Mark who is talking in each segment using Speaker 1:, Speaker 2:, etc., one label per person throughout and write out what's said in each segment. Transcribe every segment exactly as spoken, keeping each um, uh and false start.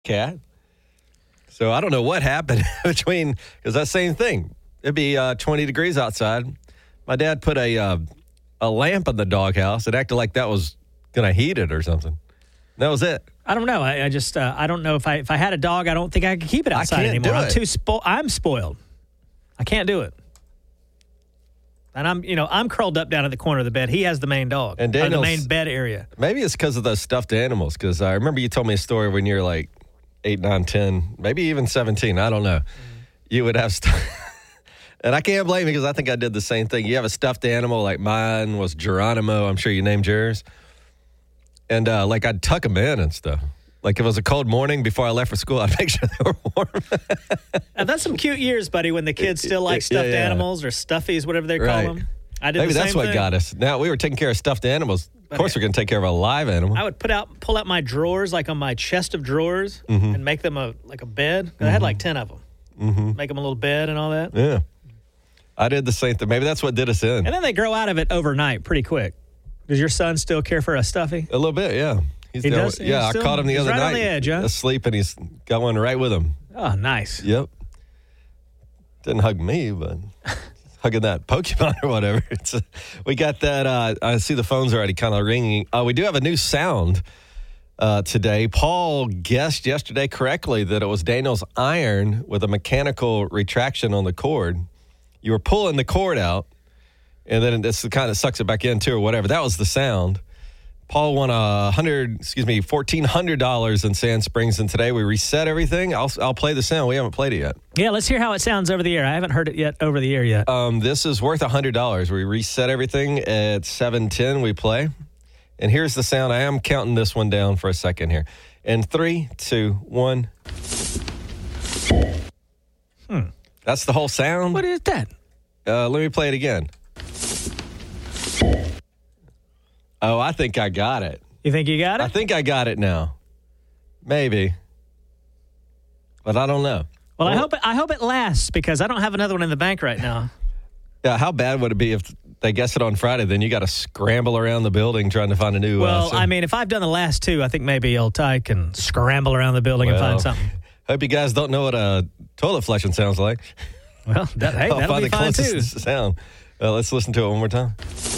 Speaker 1: cat. So I don't know what happened between, because that same thing. It'd be uh, twenty degrees outside. My dad put a uh, a lamp in the doghouse. It acted like that was going to heat it or something. That was it.
Speaker 2: I don't know. I, I just, uh, I don't know if I if I had a dog, I don't think I could keep it outside
Speaker 1: I can't
Speaker 2: anymore.
Speaker 1: do
Speaker 2: I'm
Speaker 1: it.
Speaker 2: too spo- I'm spoiled. I can't do it. And I'm, you know, I'm curled up down at the corner of the bed. He has the main dog.
Speaker 1: And
Speaker 2: or the
Speaker 1: Daniel's-
Speaker 2: main bed area.
Speaker 1: Maybe it's because of those stuffed animals, because I remember you told me a story when you were like eight, nine, ten, maybe even seventeen. I don't know. Mm-hmm. You would have stuff. And I can't blame you because I think I did the same thing. You have a stuffed animal, like mine was Geronimo. I'm sure you named yours. And uh, like I'd tuck them in and stuff. Like if it was a cold morning before I left for school, I'd make sure they were warm.
Speaker 2: Now, that's some cute years, buddy, when the kids still like stuffed
Speaker 1: Yeah, yeah.
Speaker 2: animals or stuffies, whatever they
Speaker 1: Right.
Speaker 2: call them. I did
Speaker 1: Maybe
Speaker 2: the
Speaker 1: that's
Speaker 2: same
Speaker 1: what
Speaker 2: thing.
Speaker 1: got us. Now we were taking care of stuffed animals. Of course, we're going to take care of a live animal.
Speaker 2: I would put out, pull out my drawers, like on my chest of drawers,
Speaker 1: Mm-hmm.
Speaker 2: and make them a like a bed. Mm-hmm. I had like ten of them. Mm-hmm. Make them a little bed and all that.
Speaker 1: Yeah. I did the same thing. Maybe that's what did us in.
Speaker 2: And then they grow out of it overnight pretty quick. Does your son still care for a stuffy?
Speaker 1: A little bit, yeah. He's
Speaker 2: He
Speaker 1: the-
Speaker 2: does?
Speaker 1: Yeah,
Speaker 2: He's
Speaker 1: I
Speaker 2: still-
Speaker 1: caught him the
Speaker 2: he's
Speaker 1: other
Speaker 2: right
Speaker 1: night.
Speaker 2: on the edge, huh?
Speaker 1: Asleep, and he's got one right with him.
Speaker 2: Oh, nice.
Speaker 1: Yep. Didn't hug me, but hugging that Pokemon or whatever. It's a, we got that. Uh, I see the phone's already kind of ringing. Uh, we do have a new sound uh, today. Paul guessed yesterday correctly that it was Daniel's iron with a mechanical retraction on the cord. You were pulling the cord out, and then this kind of sucks it back in too, or whatever. That was the sound. Paul won a hundred, excuse me, fourteen hundred dollars in Sand Springs, and today we reset everything. I'll I'll play the sound. We haven't played it yet.
Speaker 2: Yeah, let's hear how it sounds over the air. I haven't heard it yet over the air yet.
Speaker 1: Um, this is worth a hundred dollars. We reset everything at seven ten. We play, and here's the sound. I am counting this one down for a second here. In three, two, one.
Speaker 2: Hmm.
Speaker 1: That's the whole sound.
Speaker 2: What is that?
Speaker 1: Uh, let me play it again. Oh, I think I got it.
Speaker 2: You think you got it?
Speaker 1: I think I got it now. Maybe. But I don't know.
Speaker 2: well, I hope it, I hope it lasts because I don't have another one in the bank right now.
Speaker 1: Yeah, how bad would it be if they guess it on Friday? Then you got to scramble around the building trying to find a new
Speaker 2: Well,
Speaker 1: uh, sim-
Speaker 2: I mean, if I've done the last two, I think maybe old Ty can scramble around the building and
Speaker 1: Well,
Speaker 2: find something.
Speaker 1: Hope you guys don't know what a toilet flushing sounds like.
Speaker 2: Well, that, hey,
Speaker 1: I'll
Speaker 2: that'll
Speaker 1: find
Speaker 2: be
Speaker 1: the
Speaker 2: fine too.
Speaker 1: closest sound. Uh, let's listen to it one more time.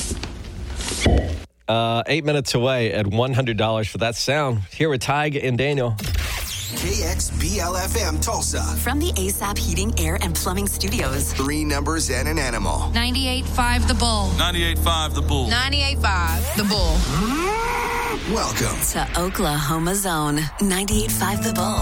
Speaker 1: Uh, eight minutes away at one hundred dollars for that sound. Here with Tig and Daniel.
Speaker 3: K X B L F M Tulsa.
Speaker 4: From the A S A P Heating, Air, and Plumbing Studios.
Speaker 3: Three numbers and an animal.
Speaker 5: ninety-eight point five The Bull.
Speaker 6: ninety-eight point five The Bull.
Speaker 5: ninety-eight point five The Bull.
Speaker 3: Welcome
Speaker 4: To Oklahoma's own ninety-eight point five The Bull.